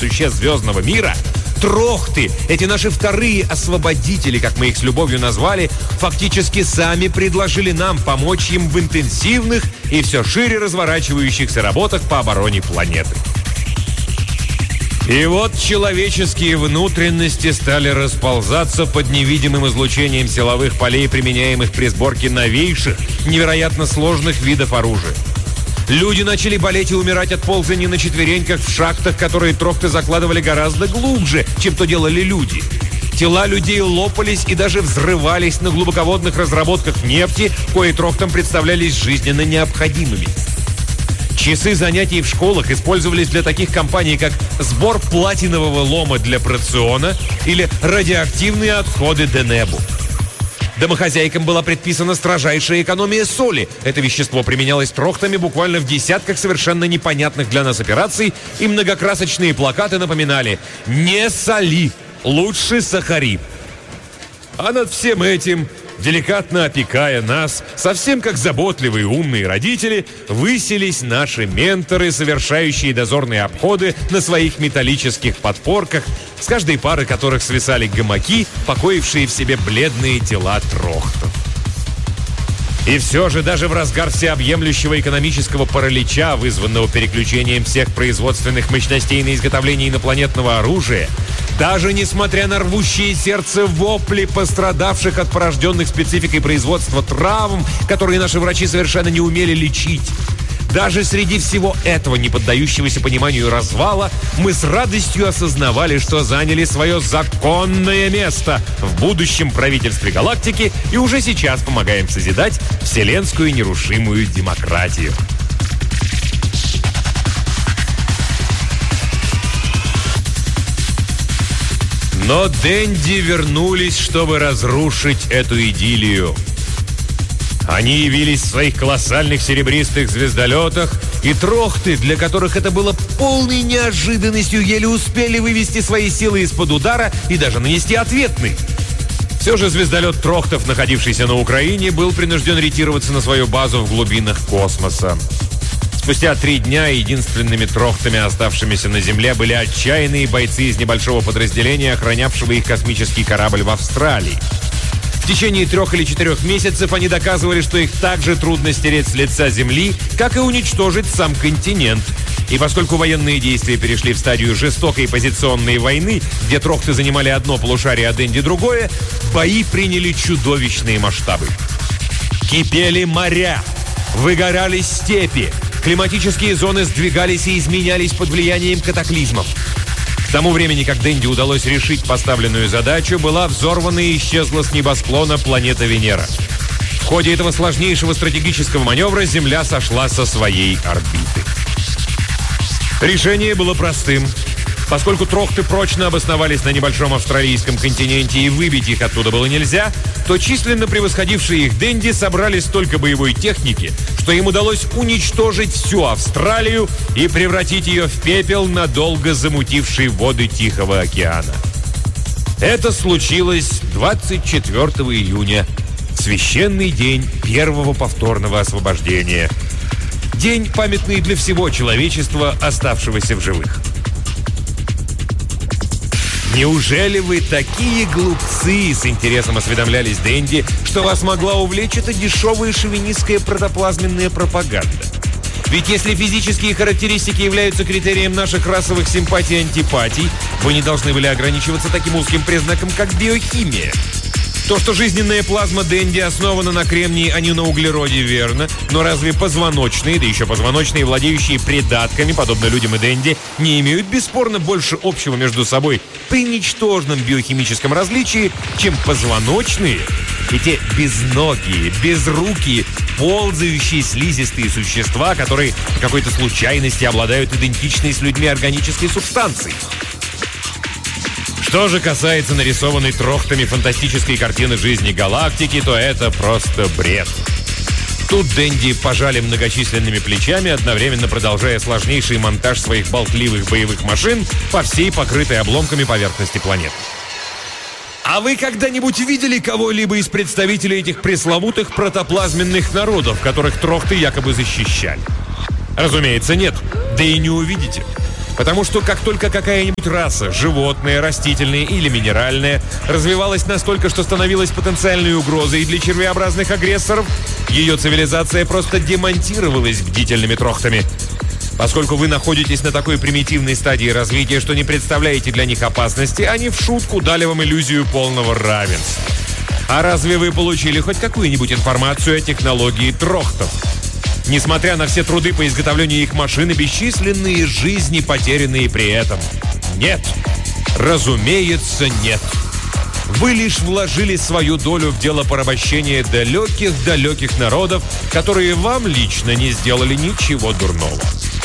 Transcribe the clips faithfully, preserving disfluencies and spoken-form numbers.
существ звездного мира, трохты, эти наши вторые освободители, как мы их с любовью назвали, фактически сами предложили нам помочь им в интенсивных и все шире разворачивающихся работах по обороне планеты. И вот человеческие внутренности стали расползаться под невидимым излучением силовых полей, применяемых при сборке новейших, невероятно сложных видов оружия. Люди начали болеть и умирать от ползания на четвереньках в шахтах, которые трохты закладывали гораздо глубже, чем то делали люди. Тела людей лопались и даже взрывались на глубоководных разработках нефти, кои трохтам представлялись жизненно необходимыми. Часы занятий в школах использовались для таких компаний, как сбор платинового лома для прациона или радиоактивные отходы Денебу. Домохозяйкам была предписана строжайшая экономия соли. Это вещество применялось трохтами буквально в десятках совершенно непонятных для нас операций, и многокрасочные плакаты напоминали «Не соли, лучше сахари». А над всем этим, деликатно опекая нас, совсем как заботливые умные родители, высились наши менторы, совершающие дозорные обходы на своих металлических подпорках, с каждой пары которых свисали гамаки, покоившие в себе бледные тела трохтов. И все же даже в разгар всеобъемлющего экономического паралича, вызванного переключением всех производственных мощностей на изготовление инопланетного оружия, даже несмотря на рвущие сердце вопли пострадавших от порожденных спецификой производства травм, которые наши врачи совершенно не умели лечить, даже среди всего этого, не поддающегося пониманию развала, мы с радостью осознавали, что заняли свое законное место в будущем правительстве галактики и уже сейчас помогаем созидать вселенскую нерушимую демократию. Но Денди вернулись, чтобы разрушить эту идиллию. Они явились в своих колоссальных серебристых звездолетах, и трохты, для которых это было полной неожиданностью, еле успели вывести свои силы из-под удара и даже нанести ответный. Все же звездолет трохтов, находившийся на Украине, был принужден ретироваться на свою базу в глубинах космоса. Спустя три дня единственными трохтами, оставшимися на Земле, были отчаянные бойцы из небольшого подразделения, охранявшего их космический корабль в Австралии. В течение трех или четырех месяцев они доказывали, что их так же трудно стереть с лица Земли, как и уничтожить сам континент. И поскольку военные действия перешли в стадию жестокой позиционной войны, где трохты занимали одно полушарие, а Денди другое, бои приняли чудовищные масштабы. Кипели моря, выгорали степи, климатические зоны сдвигались и изменялись под влиянием катаклизмов. К тому времени, как Денди удалось решить поставленную задачу, была взорвана и исчезла с небосклона планета Венера. В ходе этого сложнейшего стратегического маневра Земля сошла со своей орбиты. Решение было простым. Поскольку трохты прочно обосновались на небольшом австралийском континенте и выбить их оттуда было нельзя, то численно превосходившие их Денди собрали столько боевой техники, что им удалось уничтожить всю Австралию и превратить ее в пепел, надолго замутивший воды Тихого океана. Это случилось двадцать четвёртого июня, священный день первого повторного освобождения. День, памятный для всего человечества, оставшегося в живых. «Неужели вы такие глупцы?» — с интересом осведомлялись Денди, что вас могла увлечь эта дешевая шовинистская протоплазменная пропаганда. Ведь если физические характеристики являются критерием наших расовых симпатий и антипатий, вы не должны были ограничиваться таким узким признаком, как биохимия. То, что жизненная плазма Денди основана на кремнии, а не на углероде, верно. Но разве позвоночные, да еще позвоночные, владеющие придатками, подобно людям и Денди, не имеют бесспорно больше общего между собой при ничтожном биохимическом различии, чем позвоночные и те безногие, безрукие, ползающие слизистые существа, которые по какой-то случайности обладают идентичной с людьми органической субстанцией? Что же касается нарисованной трохтами фантастической картины жизни галактики, то это просто бред. Тут Денди пожали многочисленными плечами, одновременно продолжая сложнейший монтаж своих болтливых боевых машин по всей покрытой обломками поверхности планеты. А вы когда-нибудь видели кого-либо из представителей этих пресловутых протоплазменных народов, которых трохты якобы защищали? Разумеется, нет. Да и не увидите. Потому что как только какая-нибудь раса, животное, растительное или минеральное, развивалась настолько, что становилась потенциальной угрозой для червеобразных агрессоров, ее цивилизация просто демонтировалась бдительными трохтами. Поскольку вы находитесь на такой примитивной стадии развития, что не представляете для них опасности, они в шутку дали вам иллюзию полного равенства. А разве вы получили хоть какую-нибудь информацию о технологии трохтов? Несмотря на все труды по изготовлению их машин и бесчисленные жизни, потерянные при этом. Нет. Разумеется, нет. Вы лишь вложили свою долю в дело порабощения далеких-далеких народов, которые вам лично не сделали ничего дурного.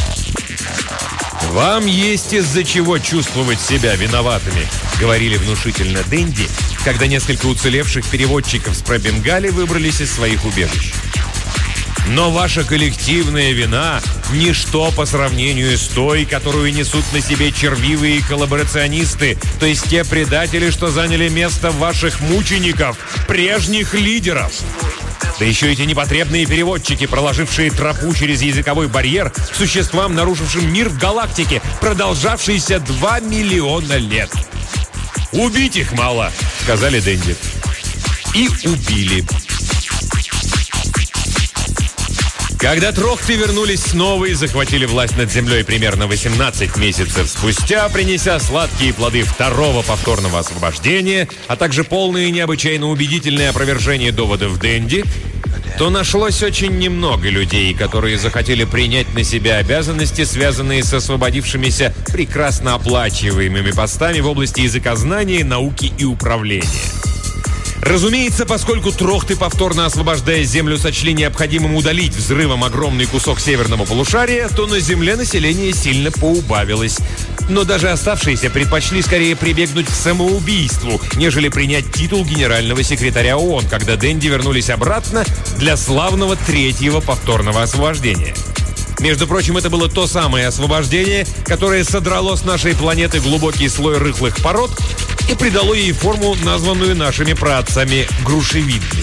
«Вам есть из-за чего чувствовать себя виноватыми», — говорили внушительно Дэнди, когда несколько уцелевших переводчиков с Пробенгали выбрались из своих убежищ. «Но ваша коллективная вина – ничто по сравнению с той, которую несут на себе червивые коллаборационисты, то есть те предатели, что заняли место ваших мучеников, прежних лидеров. Да еще эти непотребные переводчики, проложившие тропу через языковой барьер существам, нарушившим мир в галактике, продолжавшийся два миллиона лет. «Убить их мало», — сказали Дэнди. И убили. Когда трохты вернулись снова и захватили власть над землей примерно восемнадцать месяцев спустя, принеся сладкие плоды второго повторного освобождения, а также полное и необычайно убедительное опровержение доводов Дэнди, то нашлось очень немного людей, которые захотели принять на себя обязанности, связанные с освободившимися прекрасно оплачиваемыми постами в области языкознания, науки и управления. Разумеется, поскольку трохты, повторно освобождая Землю, сочли необходимым удалить взрывом огромный кусок северного полушария, то на Земле население сильно поубавилось. Но даже оставшиеся предпочли скорее прибегнуть к самоубийству, нежели принять титул генерального секретаря ООН, когда Дэнди вернулись обратно для славного третьего повторного освобождения. Между прочим, это было то самое освобождение, которое содрало с нашей планеты глубокий слой рыхлых пород и придало ей форму, названную нашими праотцами грушевидной.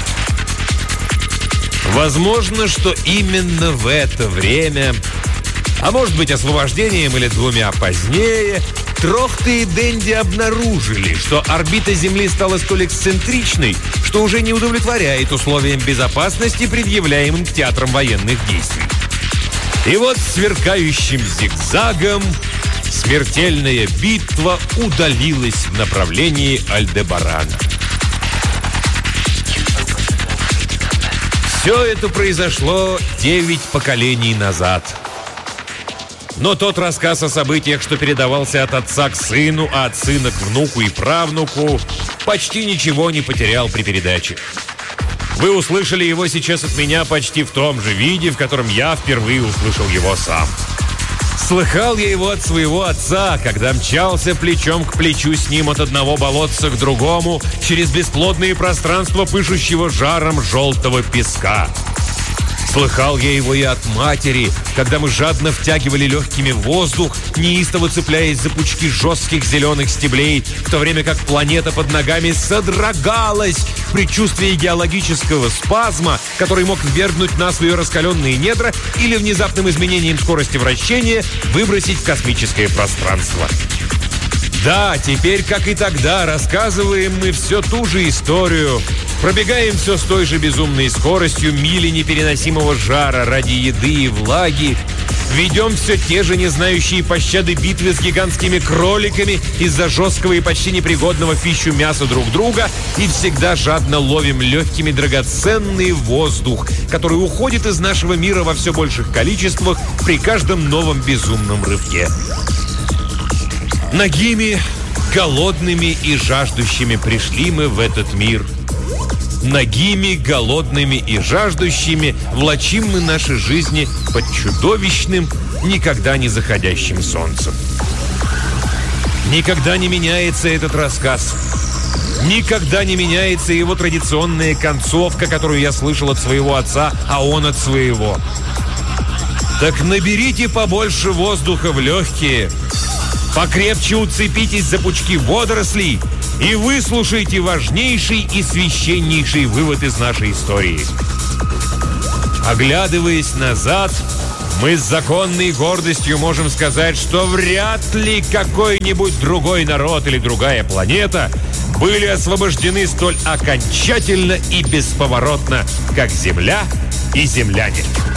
Возможно, что именно в это время, а может быть освобождением или двумя позднее, трохты и Дэнди обнаружили, что орбита Земли стала столь эксцентричной, что уже не удовлетворяет условиям безопасности, предъявляемым к театрам военных действий. И вот сверкающим зигзагом смертельная битва удалилась в направлении Альдебарана. Все это произошло девять поколений назад. Но тот рассказ о событиях, что передавался от отца к сыну, а от сына к внуку и правнуку, почти ничего не потерял при передаче. Вы услышали его сейчас от меня почти в том же виде, в котором я впервые услышал его сам. Слыхал я его от своего отца, когда мчался плечом к плечу с ним от одного болотца к другому через бесплодные пространства, пышущего жаром желтого песка. Слыхал я его и от матери, когда мы жадно втягивали легкими воздух, неистово цепляясь за пучки жестких зеленых стеблей, в то время как планета под ногами содрогалась в предчувствии геологического спазма, который мог ввергнуть нас в ее раскаленные недра или внезапным изменением скорости вращения выбросить в космическое пространство. Да, теперь, как и тогда, рассказываем мы все ту же историю, пробегаем все с той же безумной скоростью мили непереносимого жара ради еды и влаги, ведем все те же не знающие пощады битвы с гигантскими кроликами из-за жесткого и почти непригодного в пищу мяса друг друга и всегда жадно ловим легкими драгоценный воздух, который уходит из нашего мира во все больших количествах при каждом новом безумном рывке. Нагими, голодными и жаждущими пришли мы в этот мир. Нагими, голодными и жаждущими влачим мы наши жизни под чудовищным, никогда не заходящим солнцем. Никогда не меняется этот рассказ. Никогда не меняется его традиционная концовка, которую я слышал от своего отца, а он от своего. Так наберите побольше воздуха в легкие, покрепче уцепитесь за пучки водорослей и выслушайте важнейший и священнейший вывод из нашей истории. Оглядываясь назад, Мы с законной гордостью можем сказать, что вряд ли какой-нибудь другой народ или другая планета были освобождены столь окончательно и бесповоротно, как Земля и земляне.